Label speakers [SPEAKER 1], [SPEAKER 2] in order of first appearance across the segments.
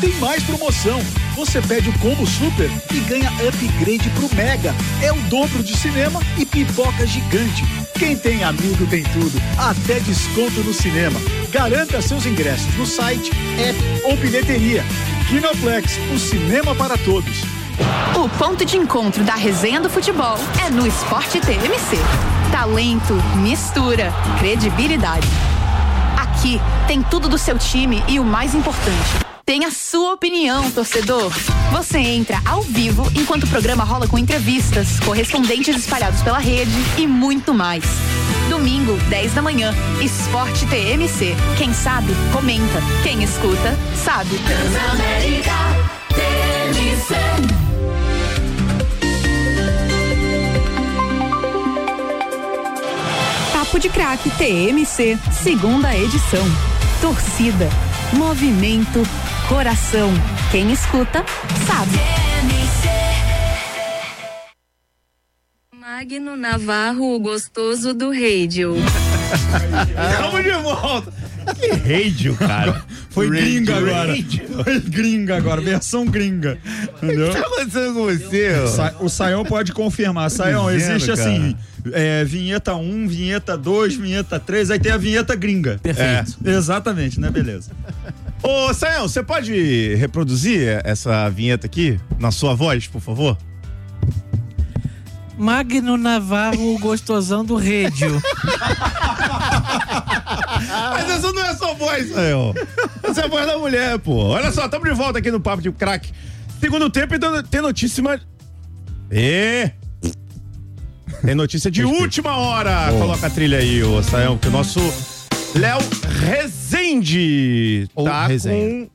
[SPEAKER 1] tem mais promoção. Você pede o combo super e ganha upgrade pro Mega. É o dobro de cinema e pipoca gigante. Quem tem amigo tem tudo, até desconto no cinema. Garanta seus ingressos no site, app ou bilheteria. Kinoplex, o cinema para todos.
[SPEAKER 2] O ponto de encontro da resenha do futebol é no Sport TMC. Talento, mistura, credibilidade. Aqui tem tudo do seu time e o mais importante, tem a sua opinião, torcedor. Você entra ao vivo enquanto o programa rola com entrevistas, correspondentes espalhados pela rede e muito mais. Domingo, 10 da manhã, Sport TMC. Quem sabe, comenta. Quem escuta, sabe. Transamérica TMC. Papo de Craque TMC, segunda edição. Torcida, movimento, coração. Quem escuta, sabe.
[SPEAKER 3] Magno Navarro, o gostoso do rádio.
[SPEAKER 4] Estamos de volta. Que rádio, cara?
[SPEAKER 5] Foi gringa agora. Foi gringa agora, versão gringa. Entendeu?
[SPEAKER 4] O que tá acontecendo com você?
[SPEAKER 5] O Saião pode confirmar. Saião, existe assim, vinheta 1, vinheta 2, vinheta 3, aí tem a vinheta gringa.
[SPEAKER 6] Perfeito.
[SPEAKER 5] Exatamente, né? Beleza.
[SPEAKER 4] Ô, Saião, você pode reproduzir essa vinheta aqui na sua voz, por favor?
[SPEAKER 6] Magno Navarro, o gostosão do rádio.
[SPEAKER 4] Mas essa não é sua voz, Saião. Essa é a voz da mulher, pô. Olha só, estamos de volta aqui no Papo de Craque. Segundo tempo, tem notícia... Tem notícia de última hora. Coloca a trilha aí, ô Saião, que o nosso Léo Rezende tá com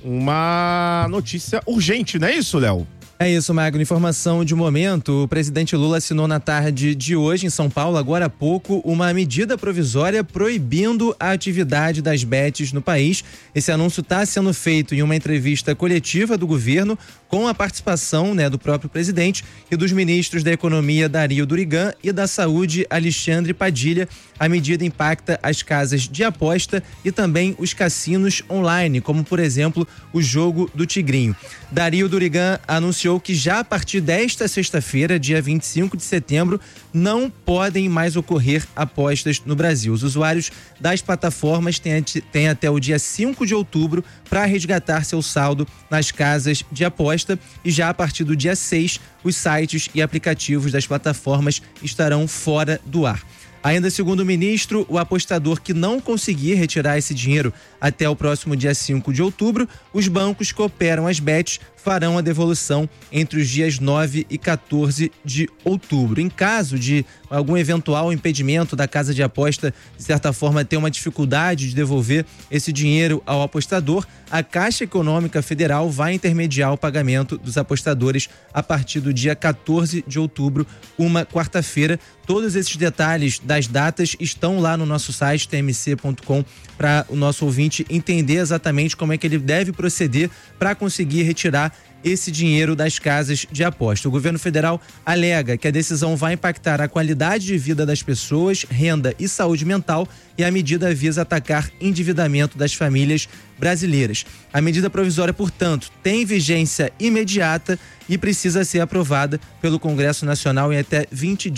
[SPEAKER 4] uma notícia urgente, não é isso, Léo?
[SPEAKER 7] É isso, Magno. Informação de momento. O presidente Lula assinou na tarde de hoje, em São Paulo, agora há pouco, uma medida provisória proibindo a atividade das bets no país. Esse anúncio está sendo feito em uma entrevista coletiva do governo, com a participação, do próprio presidente e dos ministros da Economia, Dario Durigan, e da Saúde, Alexandre Padilha. A medida impacta as casas de aposta e também os cassinos online, como, por exemplo, o jogo do Tigrinho. Dario Durigan anunciou que já a partir desta sexta-feira, dia 25 de setembro, não podem mais ocorrer apostas no Brasil. Os usuários das plataformas têm até o dia 5 de outubro para resgatar seu saldo nas casas de aposta, e já a partir do dia 6, os sites e aplicativos das plataformas estarão fora do ar. Ainda segundo o ministro, o apostador que não conseguir retirar esse dinheiro até o próximo dia 5 de outubro, os bancos que operam as bets farão a devolução entre os dias 9 e 14 de outubro. Em caso de algum eventual impedimento da casa de aposta, de certa forma, ter uma dificuldade de devolver esse dinheiro ao apostador, a Caixa Econômica Federal vai intermediar o pagamento dos apostadores a partir do dia 14 de outubro, uma quarta-feira. Todos esses detalhes das datas estão lá no nosso site tmc.com para o nosso ouvinte entender exatamente como é que ele deve proceder para conseguir retirar esse dinheiro das casas de aposta. O governo federal alega que a decisão vai impactar a qualidade de vida das pessoas, renda e saúde mental, e a medida visa atacar endividamento das famílias brasileiras. A medida provisória, portanto, tem vigência imediata e precisa ser aprovada pelo Congresso Nacional em até 120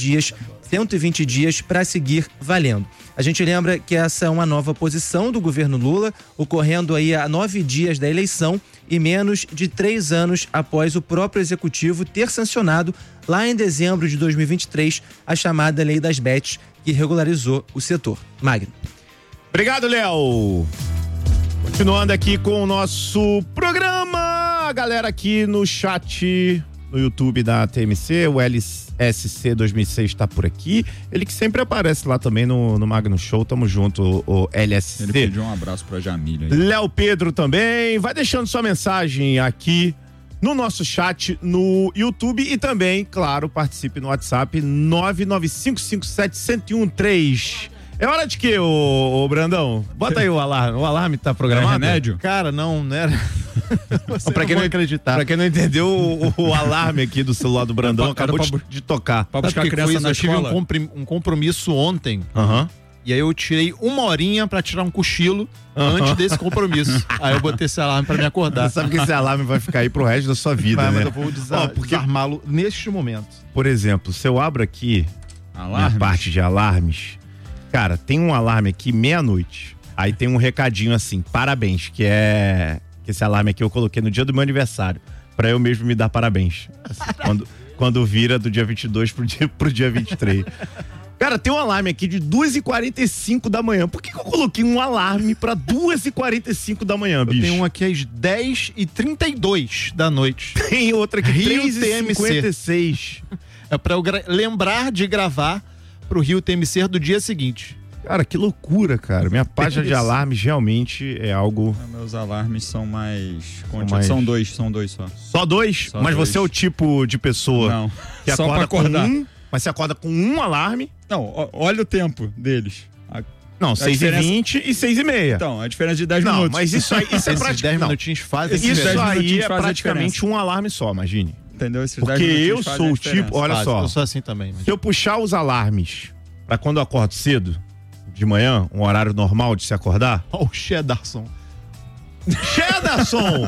[SPEAKER 7] dias para seguir valendo. A gente lembra que essa é uma nova posição do governo Lula, ocorrendo aí a 9 dias da eleição e menos de 3 anos após o próprio executivo ter sancionado lá em dezembro de 2023 a chamada Lei das Bets, que regularizou o setor. Magno.
[SPEAKER 4] Obrigado, Léo. Continuando aqui com o nosso programa, a galera aqui no chat, no YouTube da TMC, o LSC 2006 tá por aqui. Ele que sempre aparece lá também no Magno Show. Tamo junto, o LSC.
[SPEAKER 5] Ele pediu um abraço pra Jamília.
[SPEAKER 4] Léo Pedro também. Vai deixando sua mensagem aqui no nosso chat no YouTube e também, claro, participe no WhatsApp 995571013. É hora de quê, ô Brandão? Bota aí o alarme. O alarme tá programado?
[SPEAKER 5] É remédio?
[SPEAKER 4] Cara, não era. Pra quem não acreditar. Pra quem não entendeu, o alarme aqui do celular do Brandão acabou de tocar.
[SPEAKER 5] Pra buscar a criança na escola.
[SPEAKER 8] Eu tive um compromisso ontem. E aí eu tirei 1 horinha pra tirar um cochilo antes desse compromisso. Aí eu botei esse alarme pra me acordar.
[SPEAKER 4] Você sabe que esse alarme vai ficar aí pro resto da sua vida, né?
[SPEAKER 8] Mas eu vou desarmá-lo neste momento.
[SPEAKER 4] Por exemplo, se eu abro aqui minha parte de alarmes, cara, tem um alarme aqui meia-noite. Aí tem um recadinho assim, parabéns, que esse alarme aqui eu coloquei no dia do meu aniversário, pra eu mesmo me dar parabéns. Assim, quando vira do dia 22 pro dia 23. Cara, tem um alarme aqui de 2h45 da manhã. Por que eu coloquei um alarme pra 2h45 da manhã, bicho?
[SPEAKER 8] Tem um aqui às 10h32 da noite.
[SPEAKER 4] Tem outra aqui,
[SPEAKER 8] Rio
[SPEAKER 4] 3h56.
[SPEAKER 8] É pra eu lembrar de gravar pro Rio TMC do dia seguinte.
[SPEAKER 4] Cara, que loucura, cara. Minha página de alarmes realmente é algo...
[SPEAKER 5] Meus alarmes são mais...
[SPEAKER 4] São
[SPEAKER 5] São dois só.
[SPEAKER 4] Só dois? Mas você é o tipo de pessoa que
[SPEAKER 5] só
[SPEAKER 4] acorda
[SPEAKER 5] pra acordar.
[SPEAKER 4] com mas você acorda com um alarme?
[SPEAKER 5] Não, olha o tempo deles.
[SPEAKER 4] Não, 6h20 e 6h30.
[SPEAKER 5] Então, a diferença de 10 minutos.
[SPEAKER 4] Não, mas isso aí, isso é
[SPEAKER 8] praticamente... 10 minutinhos fazem
[SPEAKER 4] isso aí é praticamente um alarme só, imagine.
[SPEAKER 5] Entendeu? Esses
[SPEAKER 4] porque eu sou o tipo, olha só.
[SPEAKER 8] Eu sou assim também. Mas...
[SPEAKER 4] Se eu puxar os alarmes pra quando eu acordo cedo, de manhã, um horário normal de se acordar.
[SPEAKER 8] Ó, o Cheddarson.
[SPEAKER 4] Cheddarson!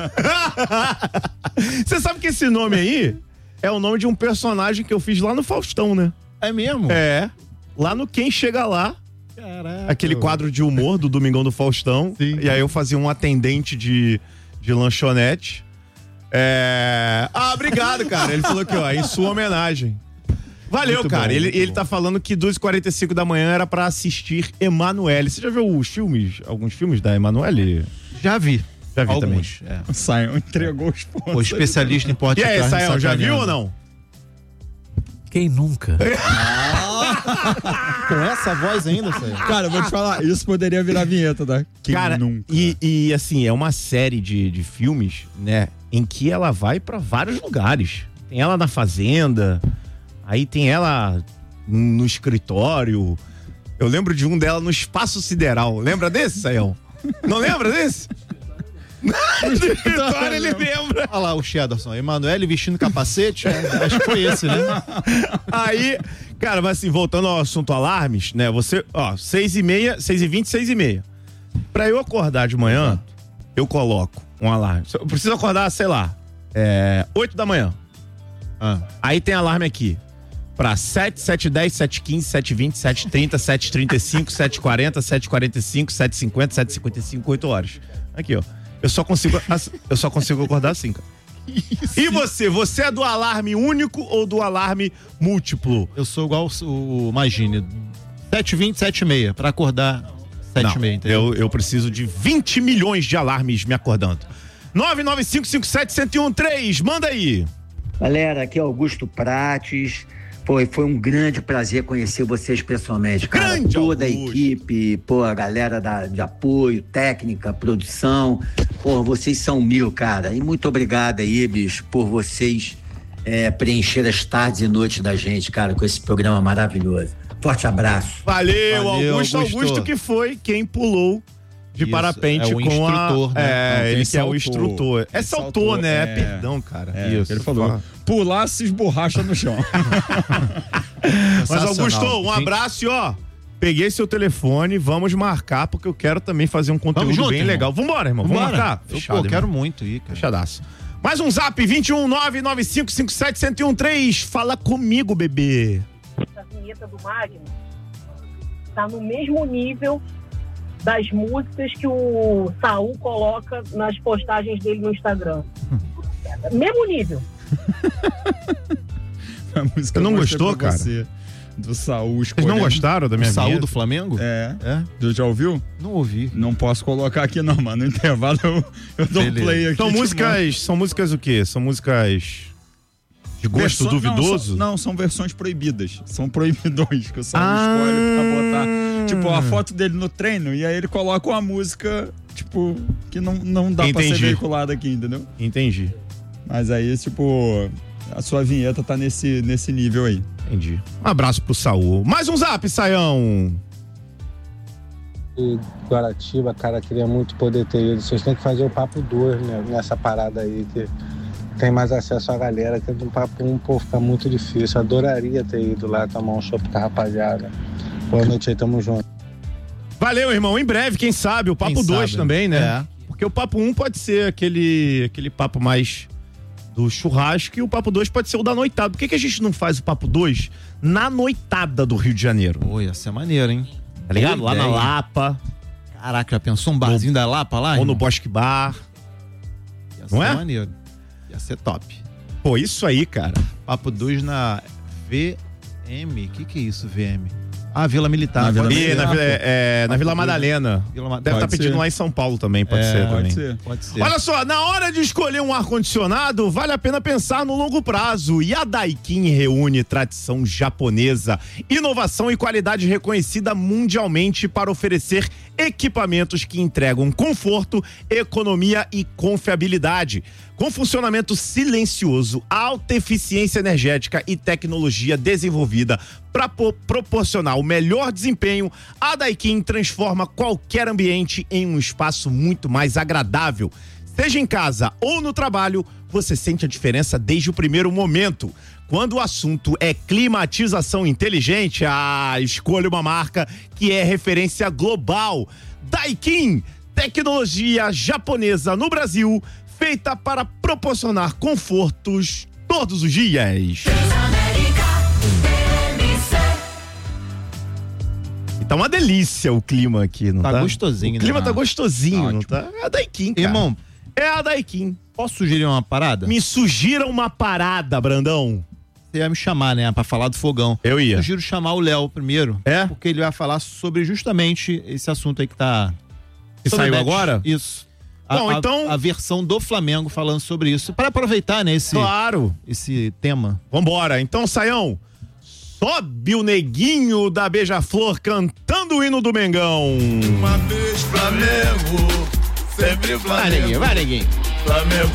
[SPEAKER 4] Você sabe que esse nome aí é o nome de um personagem que eu fiz lá no Faustão, né?
[SPEAKER 8] É mesmo?
[SPEAKER 4] É. Lá no Quem Chega Lá.
[SPEAKER 8] Caraca.
[SPEAKER 4] Aquele quadro de humor do Domingão do Faustão.
[SPEAKER 8] Sim.
[SPEAKER 4] E aí eu fazia um atendente de lanchonete. Obrigado, cara. Ele falou aqui, ó, em sua homenagem. Valeu, muito cara. Bom, ele tá falando que 2h45 da manhã era pra assistir Emanuele. Você já viu alguns filmes da Emanuele?
[SPEAKER 8] Já vi.
[SPEAKER 4] Já vi
[SPEAKER 8] alguns,
[SPEAKER 4] também.
[SPEAKER 5] O Sayão entregou os pontos.
[SPEAKER 8] O especialista em porte de carne.
[SPEAKER 4] E aí, Sayão, já viu ou não?
[SPEAKER 6] Quem nunca?
[SPEAKER 8] Com essa voz ainda, Sayão?
[SPEAKER 5] Cara, eu vou te falar, isso poderia virar vinheta, tá?
[SPEAKER 4] Quem cara, nunca? E assim, é uma série de filmes, né, em que ela vai pra vários lugares. Tem ela na fazenda, aí tem ela no escritório. Eu lembro de um dela no Espaço Sideral. Lembra desse, Sayão? Não lembra desse? No escritório ele lembra.
[SPEAKER 8] Olha lá o Cheddarson, Emanuele vestindo capacete, acho que foi esse, né?
[SPEAKER 4] Aí, cara, mas assim, voltando ao assunto alarmes, né, você, ó, 6h20, 6h30. Pra eu acordar de manhã, eu coloco um alarme. Eu preciso acordar, sei lá, 8 da manhã. Aí tem alarme aqui. Pra 7, 7h10, 7h15, 7h20, 7h30, 7h35, 7h40, 7h45, 7h50, 7h55, 8 horas. Aqui, ó. Eu só consigo acordar assim, cara. E você é do alarme único ou do alarme múltiplo?
[SPEAKER 8] Eu sou igual o Magine. 7h20, 7h30, pra acordar 7h30, entendeu?
[SPEAKER 4] Eu preciso de 20 milhões de alarmes me acordando. 99557-1013, manda aí.
[SPEAKER 9] Galera, aqui é Augusto Prates. Foi um grande prazer conhecer vocês pessoalmente, cara.
[SPEAKER 4] Grande
[SPEAKER 9] toda a
[SPEAKER 4] Augusto.
[SPEAKER 9] equipe, a galera de apoio, técnica, produção. Vocês são 1000, cara. E muito obrigado aí, bicho, por vocês preencher as tardes e noites da gente, cara, com esse programa maravilhoso. Forte abraço.
[SPEAKER 4] Valeu, Augusto que foi quem pulou de parapente
[SPEAKER 8] o
[SPEAKER 4] com
[SPEAKER 8] instrutor,
[SPEAKER 4] né?
[SPEAKER 5] Ele
[SPEAKER 4] que é o instrutor. Saltou, né? Perdão, cara.
[SPEAKER 5] Isso. Ele falou. Pular se esborracha no chão.
[SPEAKER 4] Mas, Augusto, um abraço e ó, peguei seu telefone, vamos marcar, porque eu quero também fazer um conteúdo
[SPEAKER 8] junto,
[SPEAKER 4] bem legal. Vambora, irmão. Vamos marcar?
[SPEAKER 8] Eu quero muito ir, cara.
[SPEAKER 4] Fechadaço. Mais um zap, 21995571013. Fala comigo, bebê.
[SPEAKER 10] A vinheta do Magno tá no mesmo nível das músicas que o Saul coloca nas postagens dele no Instagram. Mesmo nível.
[SPEAKER 5] A música
[SPEAKER 4] Você não gostou, cara?
[SPEAKER 5] Do Saul escolhendo.
[SPEAKER 4] Vocês não gostaram da minha
[SPEAKER 8] Saul
[SPEAKER 4] vinheta?
[SPEAKER 8] do Flamengo?
[SPEAKER 5] Tu já ouviu?
[SPEAKER 8] Não ouvi.
[SPEAKER 5] Não posso colocar aqui não, mano. No intervalo eu dou um play aqui.
[SPEAKER 4] São músicas o quê? São músicas de gosto duvidoso?
[SPEAKER 5] Não, são versões proibidas. São proibidões que o Saul escolhe pra botar. Tipo, a foto dele no treino e aí ele coloca uma música, tipo, que não dá pra ser veiculada aqui, entendeu?
[SPEAKER 4] Entendi.
[SPEAKER 5] Mas aí, tipo, a sua vinheta tá nesse nível aí.
[SPEAKER 4] Entendi. Um abraço pro Saul. Mais um zap, Saião.
[SPEAKER 11] E Guaratiba, cara, queria muito poder ter ido. Vocês têm que fazer o papo 2, né, nessa parada aí, que tem mais acesso à galera, que no papo 1, pô, fica muito difícil. Adoraria ter ido lá tomar um chopp com a rapaziada. Boa noite aí, tamo junto.
[SPEAKER 4] Valeu, irmão. Em breve, quem sabe, o Papo 2 também, né?
[SPEAKER 8] É.
[SPEAKER 4] Porque o Papo 1 pode ser aquele papo mais do churrasco e o Papo 2 pode ser o da noitada. Por que a gente não faz o Papo 2 na noitada do Rio de Janeiro?
[SPEAKER 8] Pô, ia ser maneiro, hein?
[SPEAKER 4] Tá ligado? Lá na Lapa.
[SPEAKER 8] Caraca, já pensou um barzinho da Lapa lá?
[SPEAKER 4] Ou no Bosque Bar.
[SPEAKER 8] Ia
[SPEAKER 4] Não
[SPEAKER 8] ser
[SPEAKER 4] é?
[SPEAKER 8] maneiro. Ia ser top.
[SPEAKER 4] Pô, isso aí, cara.
[SPEAKER 8] Papo 2 na VM. O que é isso, VM? Ah, Vila Militar.
[SPEAKER 4] Na Vila Madalena. Deve estar pedindo lá em São Paulo também, pode ser também.
[SPEAKER 8] Pode ser.
[SPEAKER 4] Olha só, na hora de escolher um ar-condicionado, vale a pena pensar no longo prazo. E a Daikin reúne tradição japonesa, inovação e qualidade reconhecida mundialmente para oferecer equipamentos que entregam conforto, economia e confiabilidade. Com funcionamento silencioso, alta eficiência energética e tecnologia desenvolvida para proporcionar o melhor desempenho, a Daikin transforma qualquer ambiente em um espaço muito mais agradável. Seja em casa ou no trabalho, você sente a diferença desde o primeiro momento. Quando o assunto é climatização inteligente, escolha uma marca que é referência global. Daikin, tecnologia japonesa no Brasil, feita para proporcionar confortos todos os dias. E tá uma delícia o clima aqui, não tá?
[SPEAKER 8] Tá gostosinho,
[SPEAKER 4] o clima
[SPEAKER 8] né?
[SPEAKER 4] tá gostosinho,
[SPEAKER 8] Ótimo.
[SPEAKER 4] não tá? É a Daikin, cara.
[SPEAKER 8] Irmão,
[SPEAKER 4] é a Daikin.
[SPEAKER 8] Posso sugerir uma parada?
[SPEAKER 4] Me sugira uma parada, Brandão.
[SPEAKER 8] Você ia me chamar, né? Pra falar do fogão.
[SPEAKER 4] Eu ia.
[SPEAKER 8] Sugiro chamar o Léo primeiro.
[SPEAKER 4] É?
[SPEAKER 8] Porque ele vai falar sobre justamente esse assunto aí que tá...
[SPEAKER 4] Que
[SPEAKER 8] sobre
[SPEAKER 4] saiu
[SPEAKER 8] bets.
[SPEAKER 4] agora?
[SPEAKER 8] Isso.
[SPEAKER 4] Bom, então...
[SPEAKER 8] A versão do Flamengo falando sobre isso. Para aproveitar, né? Esse tema.
[SPEAKER 4] Vambora. Então, Saião, sobe o neguinho da Beija-Flor cantando o hino do Mengão.
[SPEAKER 12] Uma vez Flamengo, sempre Flamengo.
[SPEAKER 8] Vai, neguinho.
[SPEAKER 12] Flamengo